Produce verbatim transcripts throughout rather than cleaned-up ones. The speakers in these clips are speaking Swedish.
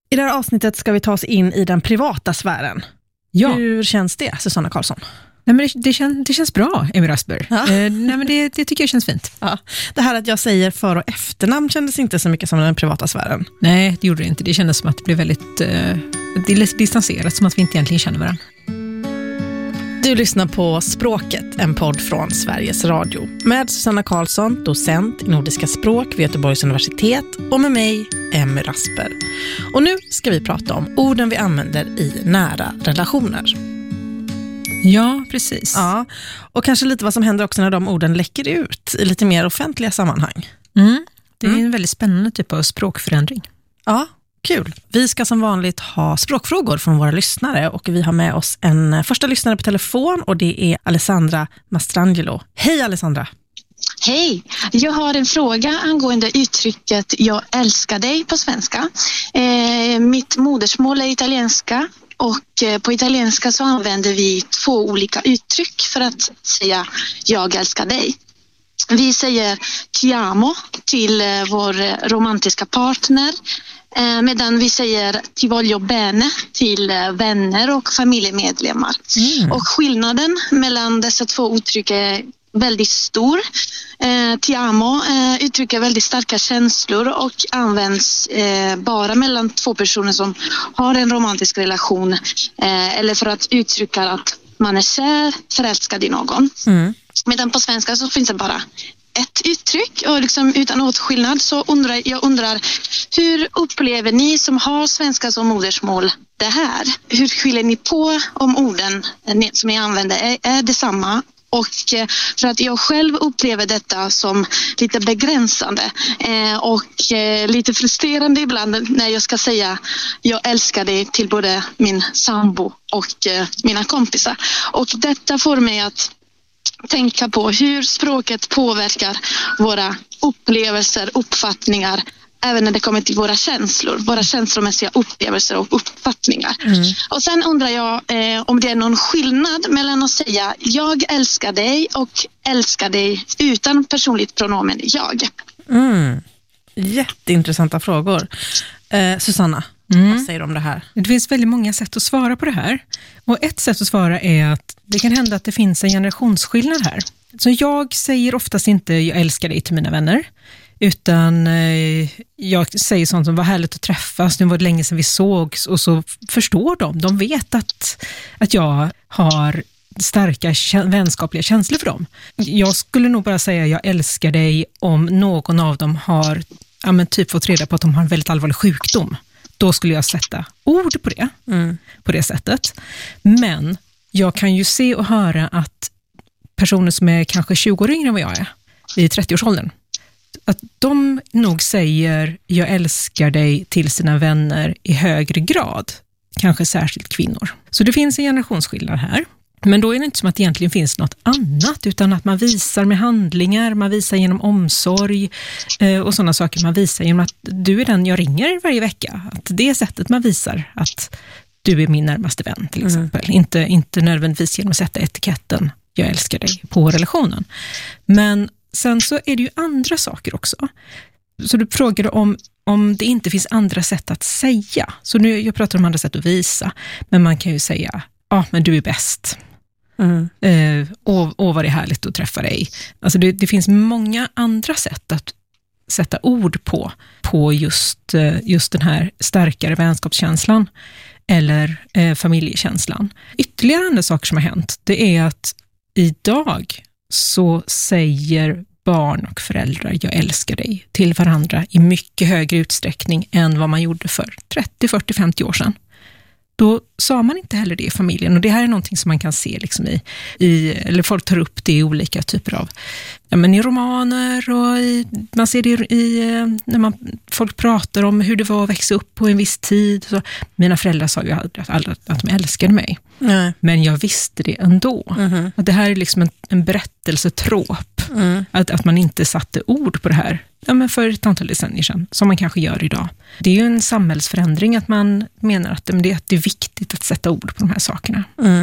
I det här avsnittet ska vi ta oss in i den privata sfären. Ja. Hur känns det, Susanna Karlsson? Nej, men det, det, känns, det känns bra, Emmy Rasper. Ja. Eh, nej, men det, det tycker jag känns fint. Ja. Det här att jag säger för- och efternamn kändes inte så mycket som den privata sfären. Nej, det gjorde det inte. Det kändes som att det blev väldigt eh, det är lite distanserat, som att vi inte egentligen känner varandra. Du lyssnar på Språket, en podd från Sveriges Radio. Med Susanna Karlsson, docent i nordiska språk vid Göteborgs universitet, och med mig, Emmy Rasper. Och nu ska vi prata om orden vi använder i nära relationer. Ja, precis. Ja, och kanske lite vad som händer också när de orden läcker ut i lite mer offentliga sammanhang. Mm. Det är mm. en väldigt spännande typ av språkförändring. Ja, kul. Vi ska som vanligt ha språkfrågor från våra lyssnare, och vi har med oss en första lyssnare på telefon, och det är Alessandra Mastrangelo. Hej Alessandra! Hej! Jag har en fråga angående uttrycket jag älskar dig på svenska. Eh, mitt modersmål är italienska, och eh, på italienska så använder vi två olika uttryck för att säga jag älskar dig. Vi säger ti amo till eh, vår romantiska partner, eh, medan vi säger ti voglio bene till eh, vänner och familjemedlemmar. Mm. Och skillnaden mellan dessa två uttryck är väldigt stor. Eh, ti amo eh, uttrycker väldigt starka känslor och används eh, bara mellan två personer som har en romantisk relation, eh, eller för att uttrycka att man är kär, förälskad i någon. Mm. Medan på svenska så finns det bara ett uttryck, och liksom utan åtskillnad. Så undrar, jag undrar, hur upplever ni som har svenska som modersmål det här? Hur skiljer ni på om orden som ni använder är, är detsamma? Och för att jag själv upplever detta som lite begränsande eh, och eh, lite frustrerande ibland när jag ska säga jag älskar dig till både min sambo och eh, mina kompisar. Och detta får mig att tänka på hur språket påverkar våra upplevelser, uppfattningar, även när det kommer till våra känslor, våra känslomässiga upplevelser och uppfattningar. Mm. Och sen undrar jag eh, om det är någon skillnad mellan att säga jag älskar dig och älskar dig utan personligt pronomen jag. Mm. Jätteintressanta frågor. Eh, Susanna, mm. vad säger du om det här? Det finns väldigt många sätt att svara på det här. Och ett sätt att svara är att det kan hända att det finns en generationsskillnad här. Så jag säger oftast inte jag älskar dig till mina vänner. Utan eh, jag säger sånt som var härligt att träffas, nu var det länge sedan vi sågs, och så förstår de. De vet att, att jag har starka kä- vänskapliga känslor för dem. Jag skulle nog bara säga jag älskar dig om någon av dem har ja, men typ fått reda på att de har en väldigt allvarlig sjukdom. Då skulle jag sätta ord på det, mm. på det sättet. Men jag kan ju se och höra att personer som är kanske tjugo år yngre än vad jag är, i trettioårsåldern, att de nog säger jag älskar dig till sina vänner i högre grad, kanske särskilt kvinnor. Så det finns en generationsskillnad här. Men då är det inte som att det egentligen finns något annat, utan att man visar med handlingar, man visar genom omsorg eh, och sådana saker. Man visar genom att du är den jag ringer varje vecka. Att det är sättet man visar att du är min närmaste vän till exempel. Mm. Inte, inte nödvändigtvis genom att sätta etiketten jag älskar dig på relationen. Men sen så är det ju andra saker också. Så du frågade om, om det inte finns andra sätt att säga. Så nu, jag pratar om andra sätt att visa. Men man kan ju säga, ja ah, men du är bäst. Mm. Eh, och, och vad det är härligt att träffa dig. Alltså det, det finns många andra sätt att sätta ord på. På just, just den här starkare vänskapskänslan. Eller eh, familjekänslan. Ytterligare andra saker som har hänt. Det är att idag så säger barn och föräldrar jag älskar dig till varandra i mycket högre utsträckning än vad man gjorde för trettio, fyrtio, femtio år sedan. Då sa man inte heller det i familjen, och det här är någonting som man kan se liksom i, i eller folk tar upp det i olika typer av, ja men i romaner, och i, man ser det i, när man, folk pratar om hur det var att växa upp på en viss tid. Så, mina föräldrar sa ju aldrig att, aldrig att de älskade mig. Nej. Men jag visste det ändå. Mm-hmm. Att det här är liksom en, en berättelsetrop. Mm. Att, att man inte satte ord på det här ja, men för ett antal decennier sedan, som man kanske gör idag. Det är ju en samhällsförändring att man menar att det, det är viktigt att sätta ord på de här sakerna. Mm.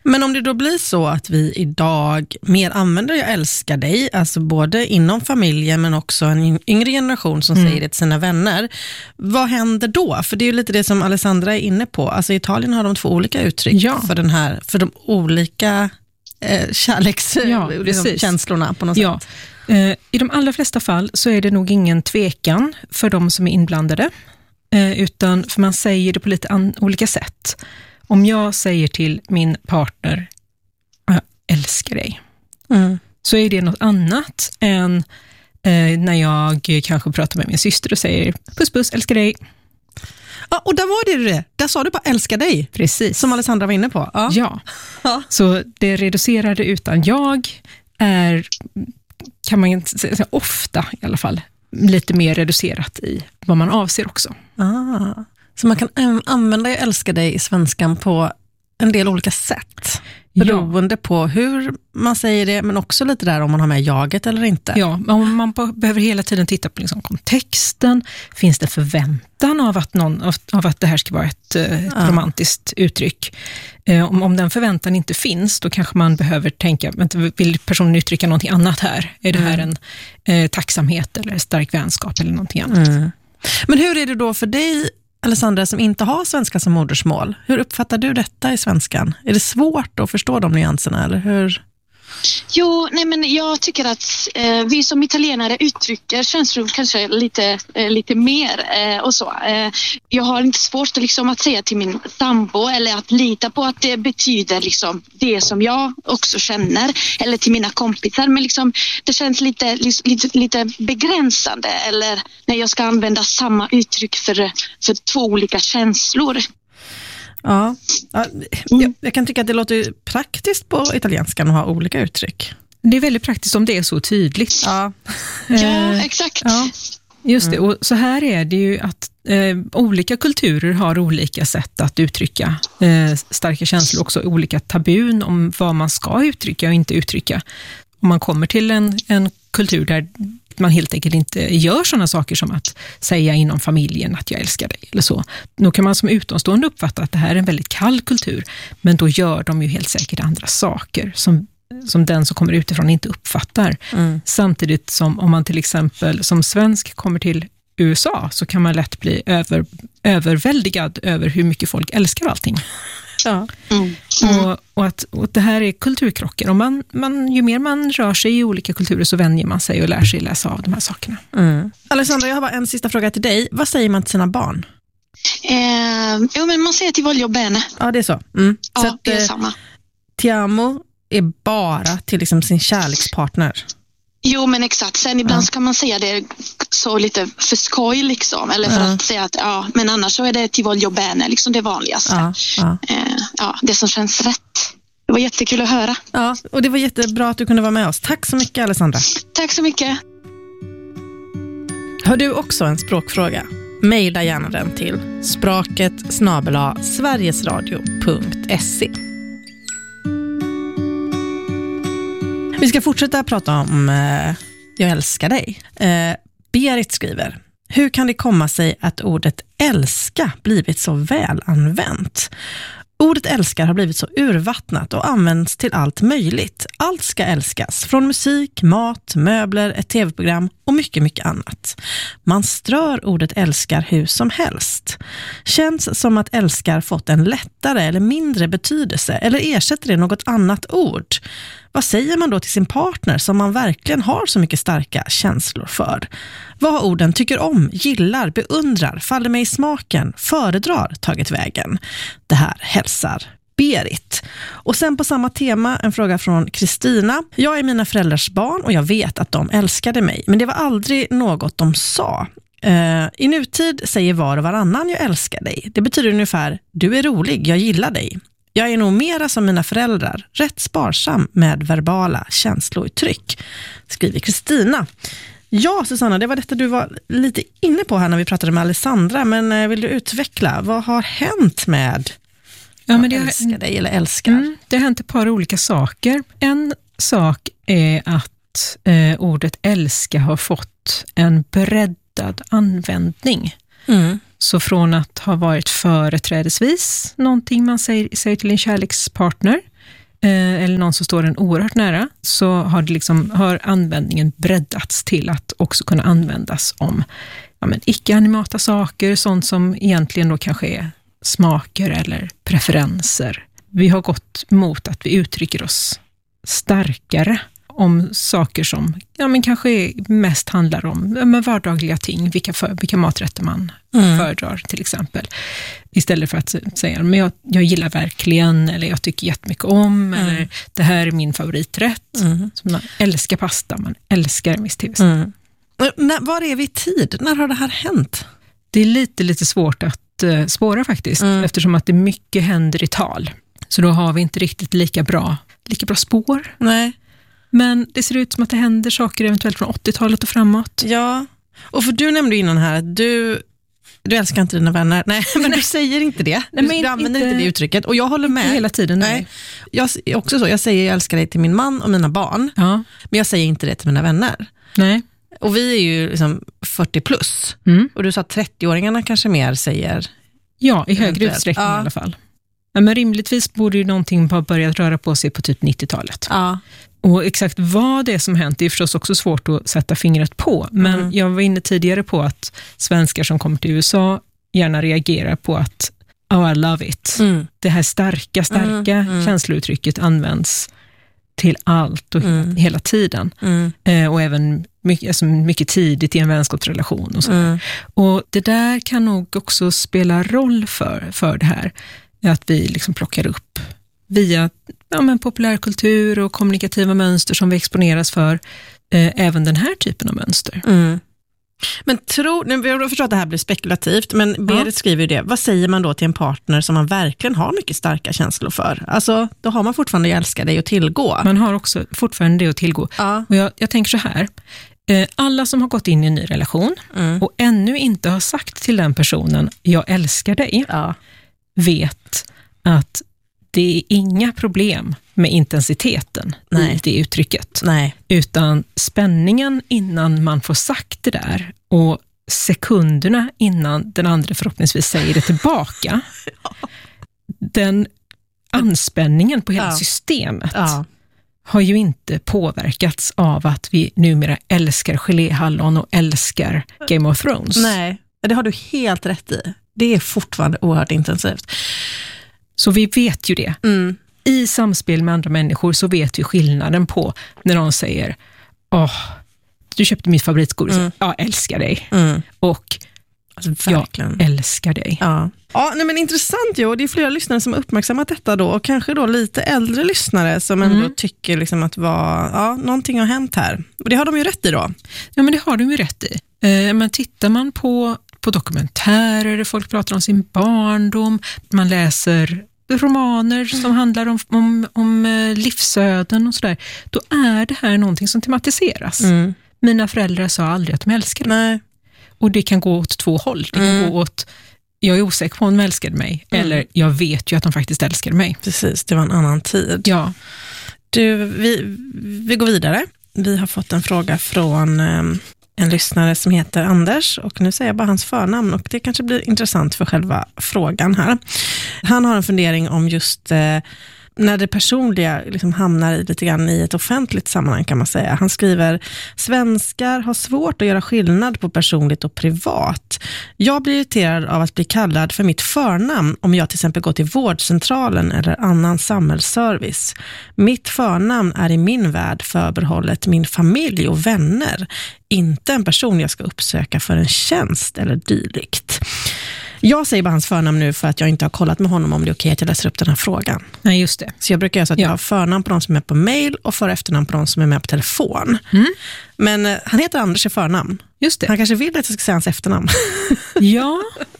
Men om det då blir så att vi idag mer använder jag älskar dig, alltså både inom familjen men också en yngre generation som mm. säger det till sina vänner. Vad händer då? För det är ju lite det som Alessandra är inne på. Alltså i Italien har de två olika uttryck ja. för, den här, för de olika eh, kärlekskänslorna ja, på något ja. sätt. Eh, I de allra flesta fall så är det nog ingen tvekan för de som är inblandade. Eh, utan för man säger det på lite an- olika sätt. Om jag säger till min partner jag älskar dig mm. så är det något annat än eh, när jag kanske pratar med min syster och säger puss puss, älskar dig. Ja, och där var det det. Där sa du bara älskar dig. Precis. Som Alessandra var inne på. Ja. ja. ja. Så det reducerade utan jag är, kan man säga, ofta i alla fall lite mer reducerat i vad man avser också. Ah. Så man kan använda jag älskar dig i svenskan på en del olika sätt. Beroende ja. på hur man säger det, men också lite där om man har med jaget eller inte. Ja, man behöver hela tiden titta på liksom kontexten. Finns det förväntan av att, någon, av, av att det här ska vara ett, ett ja. romantiskt uttryck? Eh, om, om den förväntan inte finns, då kanske man behöver tänka, vill personen uttrycka någonting annat här? Är det här en eh, tacksamhet eller stark vänskap eller någonting annat? Mm. Men hur är det då för dig, Alessandra, som inte har svenska som modersmål? Hur uppfattar du detta i svenskan? Är det svårt att förstå de nyanserna, eller hur? Jo, nej men jag tycker att eh, vi som italienare uttrycker känslor kanske lite, eh, lite mer eh, och så. Eh, jag har inte svårt liksom, att säga till min sambo eller att lita på att det betyder liksom, det som jag också känner, eller till mina kompisar. Men liksom, det känns lite, lite, lite begränsande, eller när jag ska använda samma uttryck för, för två olika känslor. Ja, ja jag, jag kan tycka att det låter praktiskt på italienskan att ha olika uttryck. Det är väldigt praktiskt om det är så tydligt. Ja, ja exakt. Ja. Just det, och så här är det ju att eh, olika kulturer har olika sätt att uttrycka eh, starka känslor, också olika tabun om vad man ska uttrycka och inte uttrycka. Om man kommer till en, en kultur där man helt enkelt inte gör sådana saker som att säga inom familjen att jag älskar dig eller så. Då kan man som utomstående uppfatta att det här är en väldigt kall kultur, men då gör de ju helt säkert andra saker som, som den som kommer utifrån inte uppfattar. Mm. Samtidigt som om man till exempel som svensk kommer till U S A så kan man lätt bli över, överväldigad över hur mycket folk älskar allting. Ja. Mm. Mm. Och, och, att, och det här är kulturkrockar. Och man, man, ju mer man rör sig i olika kulturer så vänjer man sig och lär sig läsa av de här sakerna. Mm. Alessandra, jag har bara en sista fråga till dig. Vad säger man till sina barn? Eh, jo, men man säger till voglio bene. Ja, det är så. Mm. Ja, så att, det är samma. Ti amo är bara till liksom sin kärlekspartner. Jo, men exakt. Sen ibland ja. kan man säga det så lite för skoj liksom. Eller för ja. att säga att, ja, men annars så är det till voglio bene, liksom det vanligaste. Ja, ja. Eh, ja, det som känns rätt. Det var jättekul att höra. Ja, och det var jättebra att du kunde vara med oss. Tack så mycket, Alessandra. Tack så mycket. Har du också en språkfråga? Maila gärna den till språket snabel-a sverigesradio punkt se. Vi ska fortsätta prata om eh, jag älskar dig. Eh, Berit skriver: hur kan det komma sig att ordet älska blivit så väl använt? Ordet älskar har blivit så urvattnat och används till allt möjligt. Allt ska älskas, från musik, mat, möbler, ett tv-program och mycket, mycket annat. Man strör ordet älskar hur som helst. Känns som att älskar fått en lättare eller mindre betydelse, eller ersätter det något annat ord? Vad säger man då till sin partner som man verkligen har så mycket starka känslor för? Vad har orden tycker om, gillar, beundrar, faller mig i smaken, föredrar tagit vägen? Det här hälsar Berit. Och sen på samma tema en fråga från Kristina. Jag är mina föräldrars barn och jag vet att de älskade mig, men det var aldrig något de sa. Uh, I nutid säger var och varannan jag älskar dig. Det betyder ungefär du är rolig, jag gillar dig. Jag är nog mera som mina föräldrar, rätt sparsam med verbala känslouttryck, skriver Kristina. Ja, Susanna, det var detta du var lite inne på här när vi pratade med Alessandra, men vill du utveckla, vad har hänt med ja, men det har, älskar dig eller älskar? Mm, det har hänt ett par olika saker. En sak är att eh, ordet älska har fått en breddad användning. Mm. Så från att ha varit företrädesvis någonting man säger, säger till en kärlekspartner eh, eller någon som står en oerhört nära, så har, det liksom, har användningen breddats till att också kunna användas om ja, men icke-animata saker, sånt som egentligen då kanske är smaker eller preferenser. Vi har gått mot att vi uttrycker oss starkare om saker som ja, men kanske mest handlar om ja, men vardagliga ting, vilka, för, vilka maträtter man mm. föredrar till exempel. Istället för att säga, men jag, jag gillar verkligen, eller jag tycker jättemycket om, mm. eller det här är min favoriträtt. Mm. Så man älskar pasta, man älskar Miss T V C. Mm. När, var är vi i tid? När har det här hänt? Det är lite, lite svårt att uh, spåra faktiskt, mm. eftersom att det mycket händer i tal. Så då har vi inte riktigt lika bra, lika bra spår. Nej. Men det ser ut som att det händer saker eventuellt från åttiotalet och framåt. Ja, och för du nämnde innan här att du, du älskar inte dina vänner. Nej, men du säger inte det. Du, nej, du använder inte, inte det uttrycket. Och jag håller med. Hela tiden, nej. nej. Jag är också så, jag säger jag älskar dig till min man och mina barn. Ja. Men jag säger inte det till mina vänner. Nej. Och vi är ju liksom fyrtio plus. Mm. Och du sa att trettio-åringarna kanske mer säger... Ja, i högre utsträckning ja. i alla fall. Men rimligtvis borde ju någonting ha börjat röra på sig på typ nittiotalet. Ja. Och exakt vad det är som hänt är förstås också svårt att sätta fingret på. Men mm. jag var inne tidigare på att svenskar som kommer till U S A gärna reagerar på att oh, I love it. Mm. Det här starka, starka mm. Mm. känslouttrycket används till allt och mm. hela tiden. Mm. Eh, och även mycket, alltså mycket tidigt i en vänskapsrelation. Och, så mm. och det där kan nog också spela roll för, för det här. Att vi liksom plockar upp via ja, men populärkultur och kommunikativa mönster som vi exponeras för eh, även den här typen av mönster. Mm. Men tro, jag förstår att det här blir spekulativt, men Berit ja. skriver ju det. Vad säger man då till en partner som man verkligen har mycket starka känslor för? Alltså, då har man fortfarande jag älskar dig att tillgå. Man har också fortfarande det att tillgå. Ja. Och jag, jag tänker så här, eh, alla som har gått in i en ny relation mm. och ännu inte har sagt till den personen jag älskar dig, ja. vet att det är inga problem med intensiteten Nej. i det uttrycket. Nej. Utan spänningen innan man får sagt det där och sekunderna innan den andra förhoppningsvis säger det tillbaka. ja. Den anspänningen på hela ja. systemet ja. har ju inte påverkats av att vi numera älskar geléhallon och älskar Game of Thrones. Nej, det har du helt rätt i. Det är fortfarande oerhört intensivt. Så vi vet ju det. Mm. I samspel med andra människor så vet vi skillnaden på när någon säger åh, oh, du köpte mitt favoritgodis. Mm. Jag älskar dig. Mm. Och alltså, jag älskar dig. Ja, ja nej, men intressant ju. Och det är flera lyssnare som har uppmärksammat detta då. Och kanske då lite äldre lyssnare som ändå mm. tycker liksom att var, ja, någonting har hänt här. Och det har de ju rätt i då. Ja, men det har de ju rätt i. Eh, men tittar man på på dokumentärer där folk pratar om sin barndom, man läser romaner som mm. handlar om, om, om livsöden och sådär, då är det här någonting som tematiseras. Mm. Mina föräldrar sa aldrig att de älskade mig. Nej. Och det kan gå åt två håll. Det kan mm. gå åt, jag är osäker på om de älskade mig, mm. eller jag vet ju att de faktiskt älskade mig. Precis, det var en annan tid. Ja. Du, vi, vi går vidare. Vi har fått en fråga från um, en lyssnare som heter Anders, och nu säger jag bara hans förnamn och det kanske blir intressant för själva frågan här. Han har en fundering om just eh, när det personliga liksom hamnar i lite grann i ett offentligt sammanhang, kan man säga. Han skriver: svenskar har svårt att göra skillnad på personligt och privat. Jag blir irriterad av att bli kallad för mitt förnamn om jag till exempel går till vårdcentralen eller annan samhällsservice. Mitt förnamn är i min värld förbehållet min familj och vänner, inte en person jag ska uppsöka för en tjänst eller dylikt. Jag säger bara hans förnamn nu för att jag inte har kollat med honom om det är okej att jag läser upp den här frågan. Nej, just det. Så jag brukar göra så att ja. jag har förnamn på de som är på mail och för efternamn på de som är med på telefon. Mm. Men eh, han heter Anders i förnamn. Just det. Han kanske vill att jag ska säga hans efternamn. ja.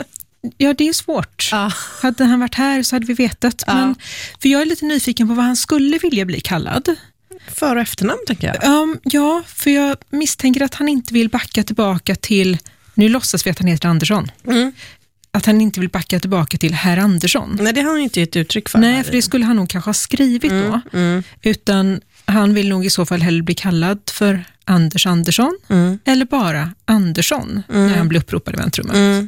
ja, det är svårt. Ja. Hade han varit här så hade vi vetat. Ja. Men, för jag är lite nyfiken på vad han skulle vilja bli kallad. För- och efternamn, tänker jag. Um, ja, för jag misstänker att han inte vill backa tillbaka till, nu låtsas vi att han heter Andersson. Mm. Att han inte vill backa tillbaka till herr Andersson. Nej, det har han inte gett uttryck för. Nej, för det skulle han nog kanske ha skrivit mm, då. Mm. Utan han vill nog i så fall hellre bli kallad för Anders Andersson. Mm. Eller bara Andersson mm. när han blir uppropad i väntrummet. Mm.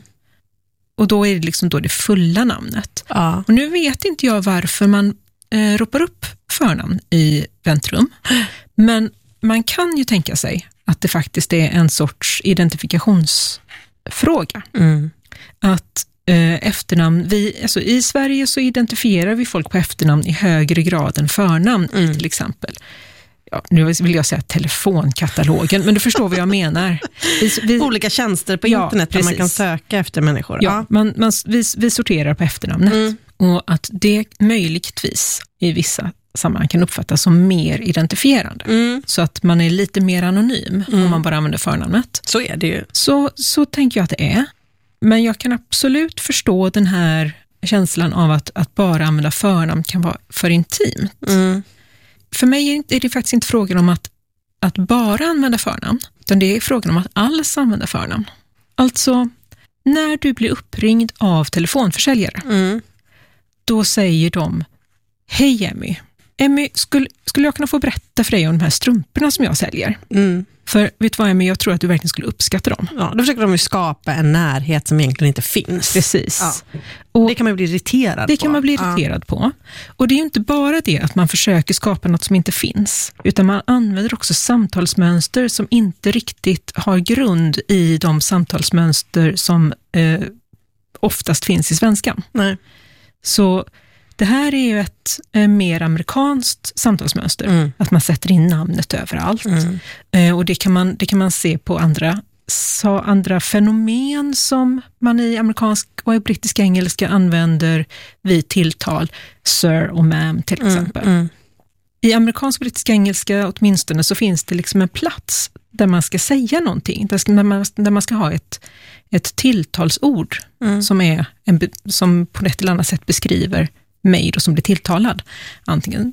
Och då är det liksom då det fulla namnet. Ja. Och nu vet inte jag varför man eh, ropar upp förnamn i väntrum. Men man kan ju tänka sig att det faktiskt är en sorts identifikationsfråga. Mm. Att eh, efternamn, vi, alltså i Sverige så identifierar vi folk på efternamn i högre grad än förnamn mm. i till exempel. Ja, nu vill jag säga telefonkatalogen, men du förstår vad jag menar. Vi, vi, Olika tjänster på ja, internet där man kan söka efter människor. Ja, ja. Man, man, vi, vi sorterar på efternamnet. Mm. Och att det möjligtvis i vissa sammanhang kan uppfattas som mer identifierande. Mm. Så att man är lite mer anonym mm. om man bara använder förnamnet. Så är det ju. Så, så tänker jag att det är. Men jag kan absolut förstå den här känslan av att, att bara använda förnamn kan vara för intimt. Mm. För mig är det faktiskt inte frågan om att, att bara använda förnamn, utan det är frågan om att alls använda förnamn. Alltså, när du blir uppringd av telefonförsäljare, mm. då säger de: hej Emmy, Emmy, skulle, skulle jag kunna få berätta för dig om de här strumporna som jag säljer? Mm. För vet du vad Emmy, jag tror att du verkligen skulle uppskatta dem. Ja, då försöker de ju skapa en närhet som egentligen inte finns. Precis. Ja. Och det kan man bli irriterad det på. kan man bli irriterad ja. på. Och det är ju inte bara det att man försöker skapa något som inte finns, utan man använder också samtalsmönster som inte riktigt har grund i de samtalsmönster som eh, oftast finns i svenskan. Nej. Så det här är ju ett eh, mer amerikanskt samtalsmönster. Mm. Att man sätter in namnet överallt. Mm. Eh, och det kan, man, det kan man se på andra, så andra fenomen som man i amerikansk och i brittisk engelska använder vid tilltal. Sir och ma'am till exempel. Mm. Mm. I amerikansk och brittisk engelska åtminstone så finns det liksom en plats där man ska säga någonting. Där, ska, där, man, där man ska ha ett, ett tilltalsord mm. som, är en, som på ett eller annat sätt beskriver mig då som blir tilltalad. Antingen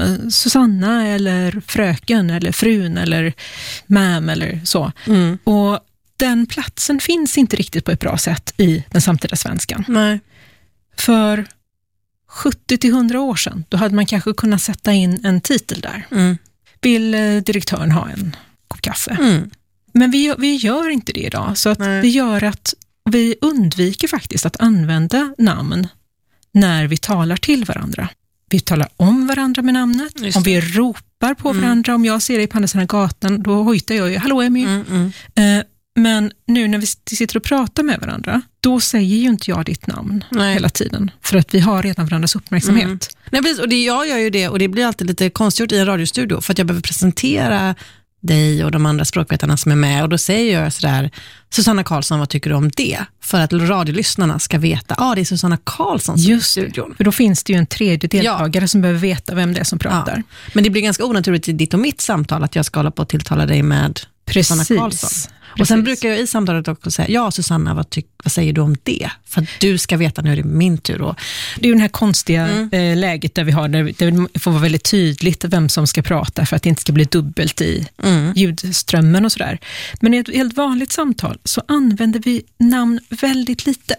Susanna eller fröken eller frun eller ma'am eller så. Mm. Och den platsen finns inte riktigt på ett bra sätt i den samtida svenskan. Nej. För sjuttio till hundra år sedan, då hade man kanske kunnat sätta in en titel där. Mm. Vill direktören ha en kopp kaffe? Mm. Men vi, vi gör inte det idag. Så att det gör att vi undviker faktiskt att använda namn när vi talar till varandra. Vi talar om varandra med namnet. Om vi ropar på mm. varandra, om jag ser dig på andra sidan gatan, då hojtar jag ju, hallå Emmy. Mm, mm. Eh, men nu när vi sitter och pratar med varandra, då säger ju inte jag ditt namn Nej. hela tiden. För att vi har redan varandras uppmärksamhet. Mm. Nej, precis. Och det, jag gör ju det, och det blir alltid lite konstgjort i en radiostudio, för att jag behöver presentera dig och de andra språkvetarna som är med, och då säger jag sådär: Susanna Karlsson, vad tycker du om det? För att radiolyssnarna ska veta, ja ah, det är Susanna Karlsson som Just, är i studion. För då finns det ju en tredje deltagare ja. som behöver veta vem det är som pratar. Ja. Men det blir ganska onaturligt i ditt och mitt samtal att jag ska hålla på att tilltala dig med Precis. Susanna Karlsson. Och Precis. sen brukar jag i samtalet också säga, ja Susanna, vad, tyck, vad säger du om det? För att du ska veta, nu är det min tur. Och... Det är ju det här konstiga mm. eh, läget där vi har, där, där det får vara väldigt tydligt vem som ska prata för att det inte ska bli dubbelt i mm. ljudströmmen och sådär. Men i ett helt vanligt samtal så använder vi namn väldigt lite.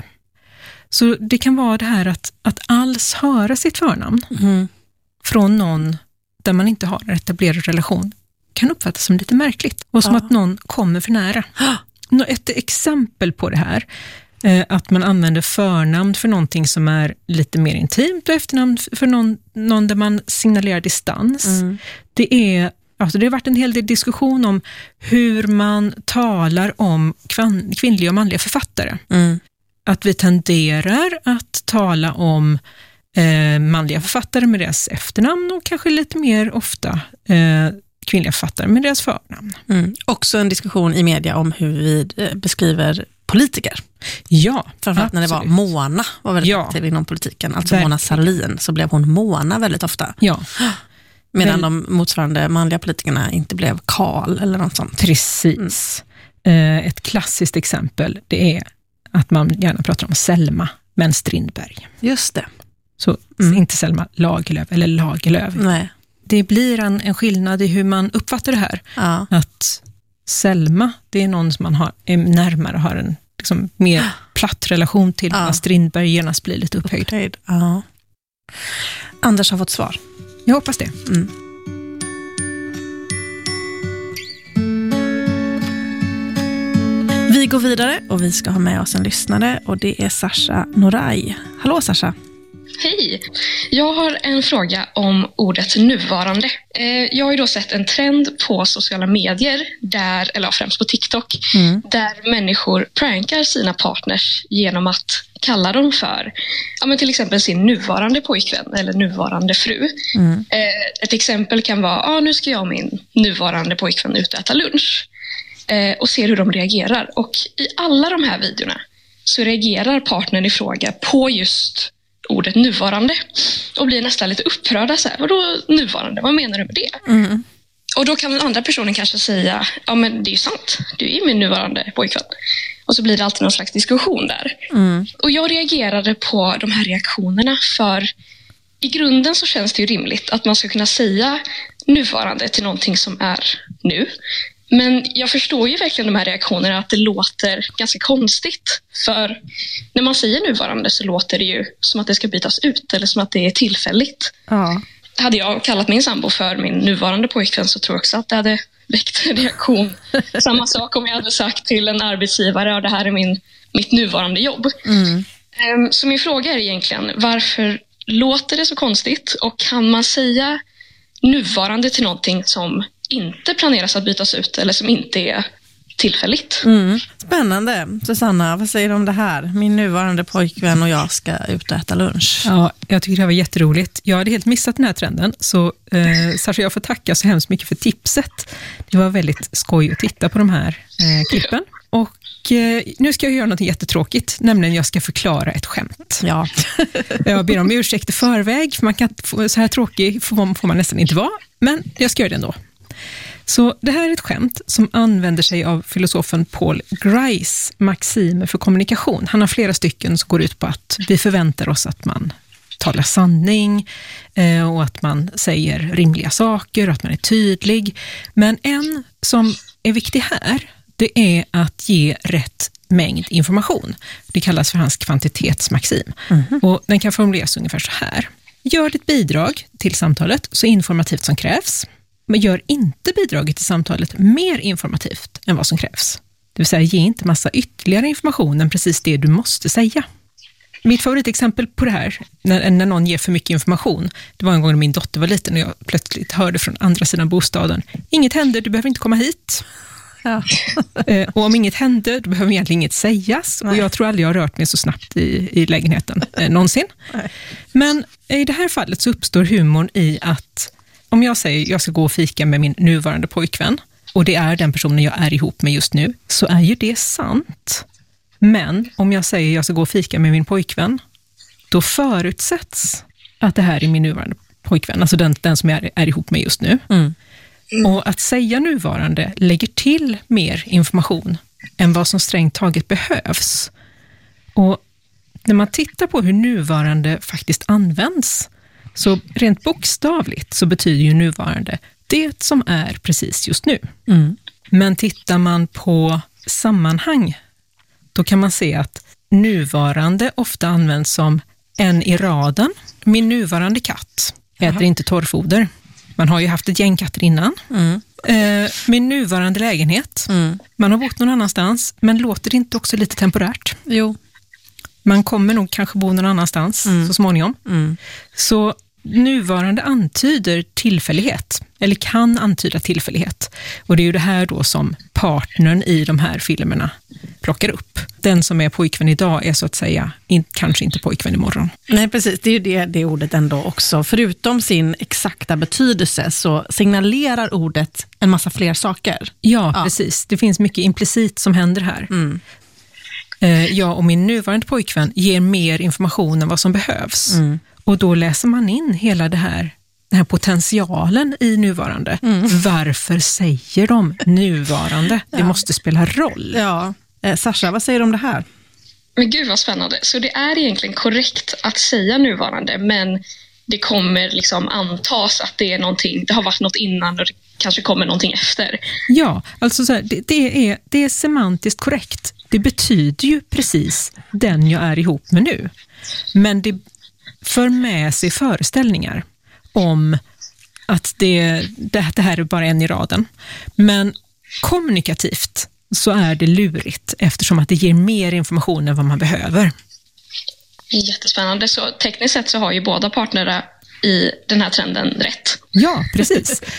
Så det kan vara det här att, att alls höra sitt förnamn mm. från någon där man inte har en etablerad relation kan uppfattas som lite märkligt. Och som ja. att någon kommer för nära. Ett exempel på det här, att man använder förnamn för någonting som är lite mer intimt och efternamn för någon, någon där man signalerar distans. Mm. Det är, alltså det har varit en hel del diskussion om hur man talar om kvann, kvinnliga och manliga författare. Mm. Att vi tenderar att tala om eh, manliga författare med deras efternamn och kanske lite mer ofta eh, kvinnliga författare med deras förnamn. Mm. Också en diskussion i media om hur vi beskriver politiker. Ja, framförallt när det var Mona var väldigt ja. aktiv inom politiken. Alltså Verkligen. Mona Sahlin, så blev hon Mona väldigt ofta. Ja. Medan de motsvarande manliga politikerna inte blev Karl eller något sånt. Precis. Mm. Ett klassiskt exempel, det är att man gärna pratar om Selma, men Strindberg. Just det. Så mm. inte Selma Lagerlöf eller Lagerlöf. Nej. Det blir en, en skillnad i hur man uppfattar det här. Ja. Att Selma, det är någon som man har, är närmare och har en liksom, mer platt relation till. Ja. Strindberg genast blir lite upphöjd. upphöjd. Ja. Anders har fått svar. Jag hoppas det. Mm. Vi går vidare och vi ska ha med oss en lyssnare, och det är Sasha Noray. Hallå Sasha. Hej! Jag har en fråga om ordet nuvarande. Jag har ju då sett en trend på sociala medier, där, eller främst på TikTok, mm. där människor prankar sina partners genom att kalla dem för ja, men till exempel sin nuvarande pojkvän eller nuvarande fru. Mm. Ett exempel kan vara, ah, nu ska jag och min nuvarande pojkvän ut och äta lunch. Och ser hur de reagerar. Och i alla de här videorna så reagerar partnern i fråga på just ordet nuvarande och blir nästan lite upprörda så här, vadå nuvarande, vad menar du med det? Mm. Och då kan den andra personen kanske säga, ja men det är ju sant, du är min nuvarande pojkvän. Och så blir det alltid någon slags diskussion där. Mm. Och jag reagerade på de här reaktionerna, för i grunden så känns det ju rimligt att man ska kunna säga nuvarande till någonting som är nu. Men jag förstår ju verkligen de här reaktionerna, att det låter ganska konstigt. För när man säger nuvarande så låter det ju som att det ska bytas ut eller som att det är tillfälligt. Ja. Hade jag kallat min sambo för min nuvarande pojkvän så tror jag också att det hade väckt en reaktion. Samma sak om jag hade sagt till en arbetsgivare att det här är min, mitt nuvarande jobb. Mm. Så min fråga är egentligen, varför låter det så konstigt? Och kan man säga nuvarande till någonting som inte planeras att bytas ut eller som inte är tillfälligt? Mm. Spännande. Susanna, vad säger du om det här? Min nuvarande pojkvän och jag ska ut och äta lunch. Ja, jag tycker det här var jätteroligt. Jag hade helt missat den här trenden, så eh, Sasha, jag får tacka så hemskt mycket för tipset. Det var väldigt skoj att titta på de här eh, klippen. Och eh, nu ska jag göra något jättetråkigt, nämligen jag ska förklara ett skämt. Ja. Jag ber om ursäkt i förväg, för man kan, så här tråkig får man nästan inte vara, men jag ska göra det ändå. Så det här är ett skämt som använder sig av filosofen Paul Grice maximer för kommunikation. Han har flera stycken som går ut på att vi förväntar oss att man talar sanning eh, och att man säger rimliga saker och att man är tydlig. Men en som är viktig här, det är att ge rätt mängd information. Det kallas för hans kvantitetsmaxim. Mm-hmm. Och den kan formuleras ungefär så här. Gör ditt bidrag till samtalet så informativt som krävs. Men gör inte bidraget till samtalet mer informativt än vad som krävs. Det vill säga, ge inte massa ytterligare information än precis det du måste säga. Mitt favoritexempel på det här, när, när någon ger för mycket information, det var en gång när min dotter var liten och jag plötsligt hörde från andra sidan bostaden, inget händer, du behöver inte komma hit. Ja. Och om inget händer, då behöver egentligen inget sägas. Nej. Och jag tror aldrig jag har rört mig så snabbt i, i lägenheten eh, någonsin. Nej. Men i det här fallet så uppstår humorn i att om jag säger jag ska gå och fika med min nuvarande pojkvän och det är den personen jag är ihop med just nu, så är ju det sant. Men om jag säger jag ska gå och fika med min pojkvän, då förutsätts att det här är min nuvarande pojkvän, alltså den, den som jag är, är ihop med just nu. Mm. Mm. Och att säga nuvarande lägger till mer information än vad som strängt taget behövs. Och när man tittar på hur nuvarande faktiskt används, så rent bokstavligt så betyder ju nuvarande det som är precis just nu. Mm. Men tittar man på sammanhang, då kan man se att nuvarande ofta används som en i raden. Min nuvarande katt äter Aha. inte torrfoder. Man har ju haft ett gäng katter innan. Mm. Eh, min nuvarande lägenhet. Mm. Man har bott någon annanstans, men låter det inte också lite temporärt? Jo. Man kommer nog kanske bo någon annanstans mm. så småningom. Mm. Så nuvarande antyder tillfällighet, eller kan antyda tillfällighet. Och det är ju det här då som partnern i de här filmerna plockar upp. Den som är pojkvän idag är så att säga in, kanske inte pojkvän imorgon. Nej, precis. Det är ju det, det ordet ändå också. Förutom sin exakta betydelse så signalerar ordet en massa fler saker. Ja, ja. Precis. Det finns mycket implicit som händer här. Mm. Jag och min nuvarande pojkvän ger mer information än vad som behövs. Mm. Och då läser man in hela det här, den här potentialen i nuvarande. Mm. Varför säger de nuvarande? Ja. Det måste spela roll. Ja. Eh, Sasha, vad säger du om det här? Men gud vad spännande. Så det är egentligen korrekt att säga nuvarande, men det kommer liksom antas att det är någonting, det har varit något innan och det kanske kommer någonting efter. Ja, alltså så här, det, det, är, det är semantiskt korrekt. Det betyder ju precis den jag är ihop med nu. Men det för med sig föreställningar om att det, det, det här är bara en i raden. Men kommunikativt så är det lurigt eftersom att det ger mer information än vad man behöver. Jättespännande. Så tekniskt sett så har ju båda partnerna i den här trenden rätt. Ja, precis.